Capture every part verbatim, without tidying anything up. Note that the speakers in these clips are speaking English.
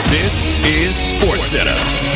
This is SportsCenter.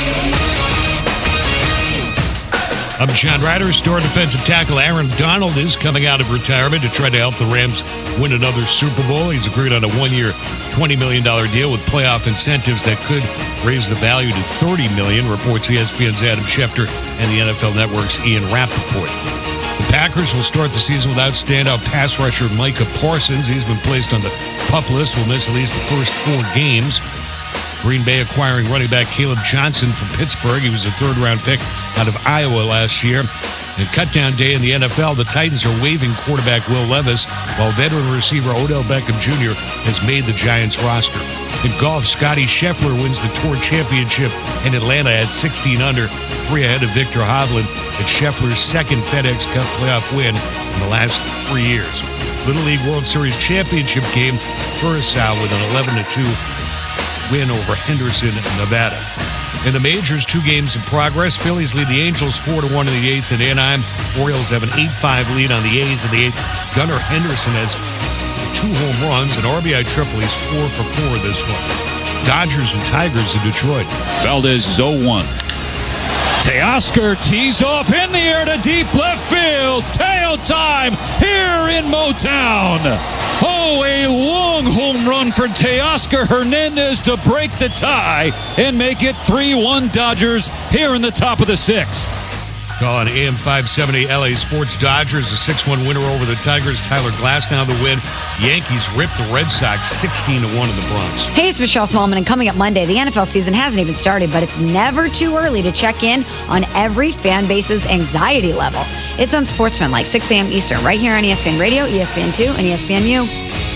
I'm John Ryder. Star defensive tackle Aaron Donald is coming out of retirement to try to help the Rams win another Super Bowl. He's agreed on a one-year, twenty million dollars deal with playoff incentives that could raise the value to thirty million dollars, reports E S P N's Adam Schefter and the N F L Network's Ian Rappaport. The Packers will start the season without standout pass rusher Micah Parsons. He's been placed on the PUP list, will miss at least the first four games. Green Bay acquiring running back Caleb Johnson from Pittsburgh. He was a third-round pick out of Iowa last year. And cutdown day in the N F L, the Titans are waiving quarterback Will Levis, while veteran receiver Odell Beckham Junior has made the Giants roster. In golf, Scotty Scheffler wins the Tour Championship in Atlanta at sixteen under, three ahead of Victor Hovland. It's Scheffler's second FedEx Cup playoff win in the last three years. Little League World Series Championship game, Curacao with an eleven to two win over Henderson, Nevada. In the majors, two games in progress. Phillies lead the Angels four to one in the eighth in Anaheim. Orioles have an eight five lead on the A's in the eighth. Gunnar Henderson has two home runs, and R B I triple. He's four for four this one. Dodgers and Tigers in Detroit. Valdez is oh one. Teoscar tees off in the air to deep left field. Tail time here in Motown. Oh, a long home run for Teoscar Hernandez to break the tie and make it three one Dodgers here in the top of the sixth. Call on A M five seventy L A Sports. Dodgers a six one winner over the Tigers. Tyler Glasnow the win. Yankees ripped the Red Sox sixteen to one in the Bronx. Hey, it's Michelle Smallman, and coming up Monday, the N F L season hasn't even started, but it's never too early to check in on every fan base's anxiety level. It's on SportsFan, like six a.m. Eastern, right here on E S P N Radio, E S P N two, and E S P N U.